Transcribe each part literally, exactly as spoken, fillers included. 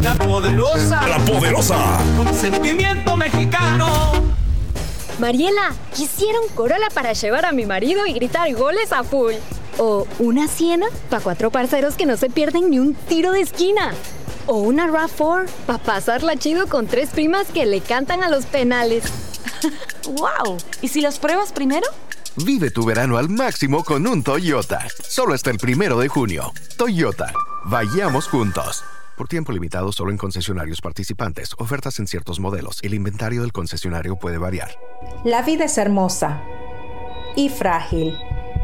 La Poderosa. La Poderosa. Con sentimiento mexicano. Mariela, quisiera un Corolla para llevar a mi marido y gritar goles a full. O una Siena para cuatro parceros que no se pierden ni un tiro de esquina. O una RAV cuatro para pasarla chido con tres primas que le cantan a los penales. ¡Wow! ¿Y si las pruebas primero? Vive tu verano al máximo con un Toyota. Solo hasta el primero de junio. Toyota. Vayamos juntos. Por tiempo limitado solo en concesionarios participantes. Ofertas en ciertos modelos. El inventario del concesionario puede variar. La vida es hermosa y frágil.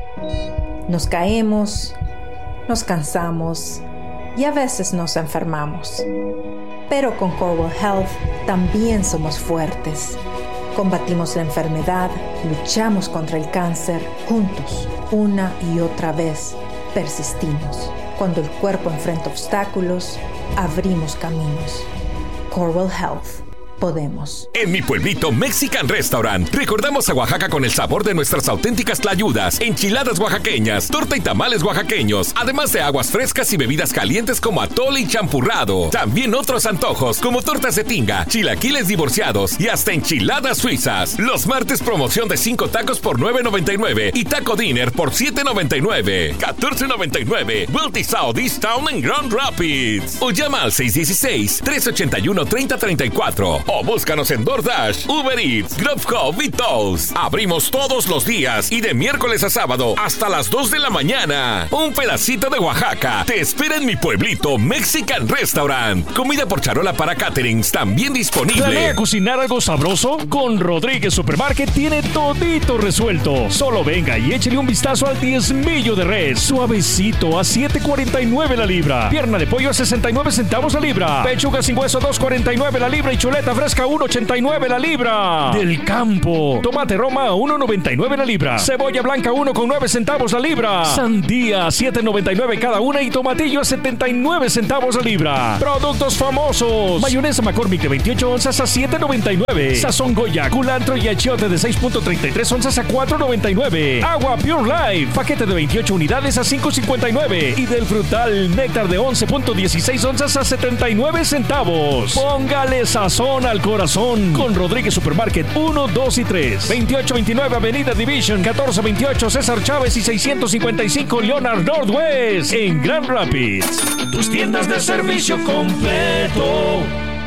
Nos caemos, nos cansamos y a veces nos enfermamos. Pero con Corewell Health también somos fuertes. Combatimos la enfermedad, luchamos contra el cáncer, juntos, una y otra vez, persistimos. Cuando el cuerpo enfrenta obstáculos, abrimos caminos. Corewell Health. Podemos. En mi pueblito Mexican Restaurant, recordamos a Oaxaca con el sabor de nuestras auténticas tlayudas, enchiladas oaxaqueñas, torta y tamales oaxaqueños, además de aguas frescas y bebidas calientes como atole y champurrado. También otros antojos como tortas de tinga, chilaquiles divorciados y hasta enchiladas suizas. Los martes promoción de cinco tacos por nueve noventa y nueve y taco dinner por siete noventa y nueve. catorce noventa y nueve. Wealthy South East Town en Grand Rapids. O llama al seis uno seis, tres ocho uno, tres cero tres cuatro. O búscanos en DoorDash, Uber Eats, Grubhub y Toast. Abrimos todos los días y de miércoles a sábado hasta las dos de la mañana. Un pedacito de Oaxaca te espera en mi pueblito Mexican Restaurant. Comida por charola para caterings también disponible. ¿Planea cocinar algo sabroso? Con Rodríguez Supermarket tiene todito resuelto. Solo venga y échele un vistazo al diezmillo de res. Suavecito a siete cuarenta y nueve la libra. Pierna de pollo a sesenta y nueve centavos la libra. Pechuga sin hueso a dos cuarenta y nueve la libra y chuleta fresca a uno ochenta y nueve la libra. Del campo. Tomate Roma a uno noventa y nueve la libra. Cebolla blanca a uno con nueve centavos la libra. Sandía a siete noventa y nueve cada una y tomatillo a setenta y nueve centavos la libra. Productos famosos. Mayonesa McCormick de veintiocho onzas a siete noventa y nueve. Sazón Goya, culantro y achiote de seis punto treinta y tres onzas a cuatro noventa y nueve. Agua Pure Life, paquete de veintiocho unidades a cinco cincuenta y nueve. Y del frutal néctar de once punto dieciséis onzas a setenta y nueve centavos. Póngale sazón al corazón con Rodríguez Supermarket uno, dos y tres. veintiocho veintinueve Avenida Division, catorce veintiocho César Chávez y seiscientos cincuenta y cinco Leonard Northwest en Grand Rapids. Tus tiendas de servicio completo.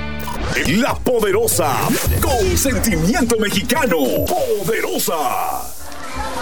La Poderosa, con sentimiento mexicano. Poderosa.